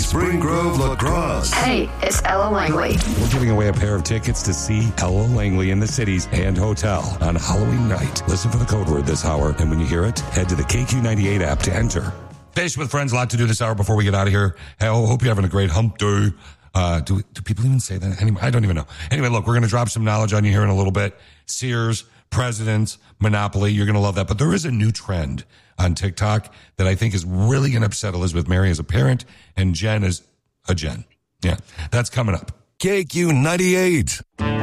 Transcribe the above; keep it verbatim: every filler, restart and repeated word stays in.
Spring Grove Lacrosse. Hey, it's Ella Langley. We're giving away a pair of tickets to see Ella Langley in the Cities and Hotel on Halloween night. Listen for the code word this hour, and when you hear it, head to the K Q ninety-eight app to enter. Fish with Friends, a lot to do this hour before we get out of here. Hey, I hope you're having a great hump day. Uh, do, do people even say that anymore? I don't even know. Anyway, look, we're going to drop some knowledge on you here in a little bit. Sears, Presidents, Monopoly, you're going to love that. But there is a new trend on TikTok that I think is really going to upset Elizabeth Mary as a parent and Jen as a Jen. Yeah, that's coming up. K Q ninety-eight.